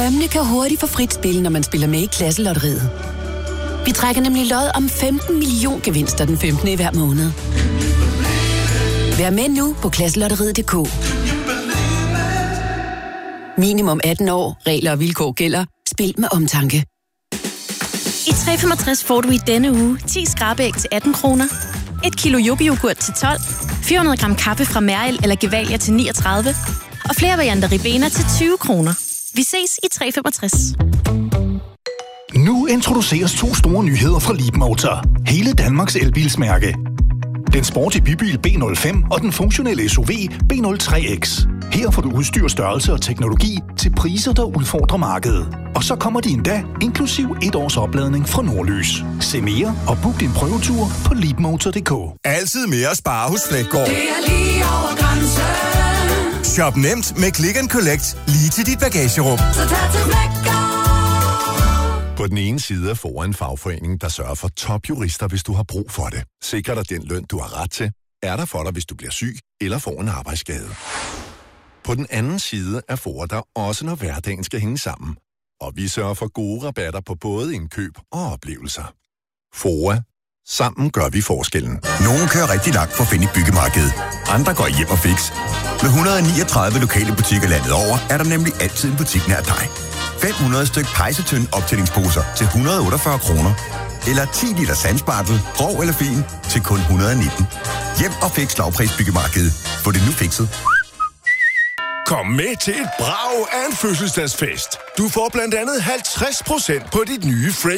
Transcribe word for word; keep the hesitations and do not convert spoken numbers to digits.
Drømmene kan hurtigt få frit spil, når man spiller med i Klasselotteriet. Vi trækker nemlig lod om femten million gevinster den femtende i hver måned. Vær med nu på klasselotteriet punktum d k. Minimum atten år. Regler og vilkår gælder. Spil med omtanke. I tre femogtres får du i denne uge ti skrabæg til atten kroner, et kilo yoghurt til tolv, fire hundrede gram kaffe fra Mærel eller Gevalia til niogtredive og flere varianter Ribena til tyve kroner. Vi ses i tre femogtres. Nu introduceres to store nyheder fra Leapmotor. Hele Danmarks elbilsmærke. Den sporty bybil B nul fem og den funktionelle S U V B nul tre X. Her får du udstyr, størrelse og teknologi til priser, der udfordrer markedet. Og så kommer de endda inklusiv et års opladning fra Nordlys. Se mere og book din prøvetur på leapmotor punktum d k. Altid mere at spare hos Fleggaard. Det er lige over grænsen. Shop nemt med Click and Collect lige til dit bagagerum. Så tag til Fleggaard. På den ene side er for en fagforening, der sørger for topjurister, hvis du har brug for det. Sikrer dig den løn, du har ret til. Er der for dig, hvis du bliver syg eller får en arbejdsskade. På den anden side er for der også, når hverdagen skal hænge sammen. Og vi sørger for gode rabatter på både indkøb og oplevelser. FOA. Sammen gør vi forskellen. Nogle kører rigtig langt for at finde et byggemarked. Andre går hjem og fix. Med et hundrede og niogtredive lokale butikker landet over, er der nemlig altid en butik nær dig. fem hundrede styk pejsetønd optællingsposer til et hundrede og otteogfyrre kroner. Eller ti liter sandspartel, grov eller fin, til kun et hundrede og nitten. Hjem og fix lavpris byggemarked. Få det nu fikset. Kom med til et brag af en fødselsdagsfest. Du får blandt andet halvtreds procent på dit nye frame.